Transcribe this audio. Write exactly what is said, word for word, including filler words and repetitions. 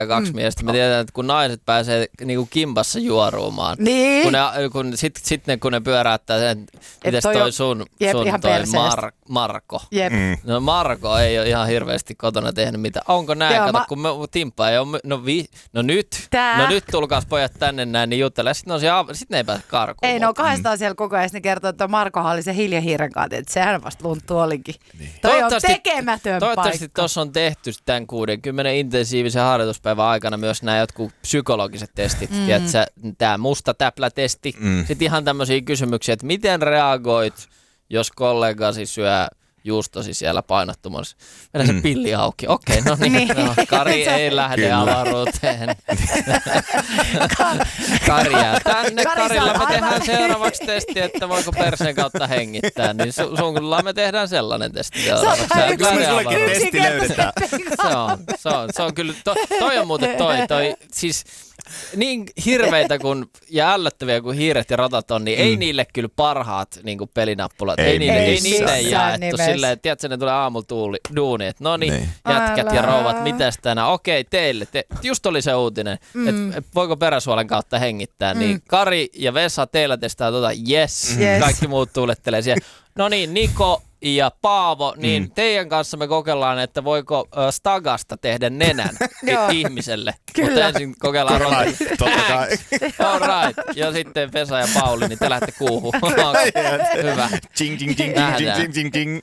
kaksi mm. miestä. Me tiedetään, että kun naiset pääsee niinku kimpassa juoruumaan, niin. kun, ne, kun sit, sit ne, kun ne pyöräyttää sen, mites toi, toi sun, jep, sun toi Mar, Marko. Jep. Mm. No Marko ei ole ihan hirveästi kotona tehnyt mitään. Onko näin? Joo, Kato, mä... kun me, Timppa ei ole, no, vi, no nyt, Tää. no nyt tulkaas pojat tänne näin, niin juttele. Sitten sit ne ei pääse karkuun. Ei, no kahdestaan mm. siellä koko ajan, ne kertoo, että Markohan oli se hiljahiiren kanssa, että sehän vasta lunttu olikin. Niin. Toi on tekemätön toivottavasti paikka. tuossa on tehty tämän kuudenkymmenen intensiivisen harjoituspäivän aikana myös nämä jotkut psykologiset testit. Mm. Tiedätkö, tämä musta täplätesti. Mm. Sitten ihan tämmöisiä kysymyksiä, että miten reagoit, jos kollegasi syö juustosi siellä painottumassa. Meillä se mm. pilli auki. Okei, okay, no niin. No, Kari ei lähde Kyllä. avaruuteen. Kari jää tänne. Kari Karilla me tehdään aivan. seuraavaksi testi, että voiko perseen kautta hengittää. Niin su- sun kyllä me tehdään sellainen testi seuraavaksi. Testi löydetään. Se on, se on, se on kyllä, to, toi on muuten toi, toi, siis niin hirveitä kuin, ja ällöttäviä kuin hiiret ja rotat on, niin mm. ei niille kyllä parhaat niin kuin pelinappulat. Ei, ei, niille, ei, ei niitä jaettu silleen, että tiedätkö, ne tulee aamulla tuuli, duuni, että no niin, jätkät Älä. ja rouvat, mitäs tänään, okei teille, te, just oli se uutinen, mm. että et voiko peräsuolen kautta hengittää, mm. niin Kari ja Vesa teillä testaa tota, yes, yes. kaikki muut tuulettelee siellä. No niin, Niko ja Paavo, niin mm. teidän kanssa me kokeillaan, että voiko uh, Stagasta tehdä nenän ihmiselle. Mutta ensin kokeillaan rotin. Totta kai. All right. Ja sitten Vesa ja Pauli, niin te lähdette kuuhun. Hyvä. Ching, ching, ching, ching, ching, ching, ching.